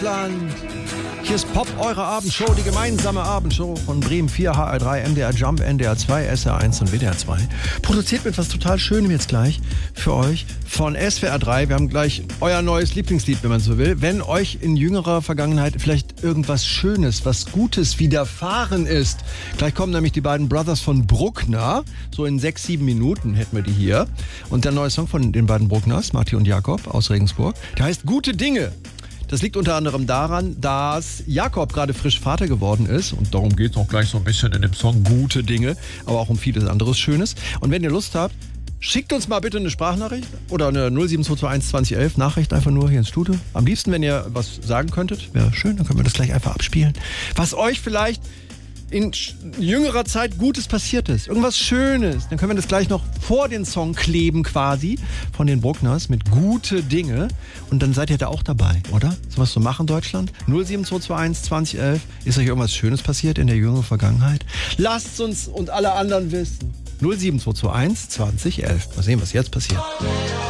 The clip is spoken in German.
Land. Hier ist Pop, eure Abendshow, die gemeinsame Abendshow von Bremen 4, HR3, MDR Jump, NDR 2, SR1 und WDR 2. Produziert mit was total Schönem jetzt gleich für euch von SWR 3. Wir haben gleich euer neues Lieblingslied, wenn man so will. Wenn euch in jüngerer Vergangenheit vielleicht irgendwas Schönes, was Gutes widerfahren ist. Gleich kommen nämlich die beiden Brothers von Bruckner. So in 6, 7 Minuten hätten wir die hier. Und der neue Song von den beiden Bruckners, Martin und Jakob aus Regensburg, der heißt Gute Dinge. Das liegt unter anderem daran, dass Jakob gerade frisch Vater geworden ist. Und darum geht es auch gleich so ein bisschen in dem Song Gute Dinge, aber auch um vieles anderes Schönes. Und wenn ihr Lust habt, schickt uns mal bitte eine Sprachnachricht oder eine 07221 2011 Nachricht einfach nur hier ins Studio. Am liebsten, wenn ihr was sagen könntet, wäre schön, dann können wir das gleich einfach abspielen. Was euch vielleicht in jüngerer Zeit Gutes passiert ist, irgendwas Schönes, dann können wir das gleich noch vor den Song kleben quasi von den Bruckners mit Gute Dinge und dann seid ihr da auch dabei, oder? Sowas zu machen, Deutschland? 07221 2011, ist euch irgendwas Schönes passiert in der jüngeren Vergangenheit? Lasst uns und alle anderen wissen. 07221 2011. Mal sehen, was jetzt passiert.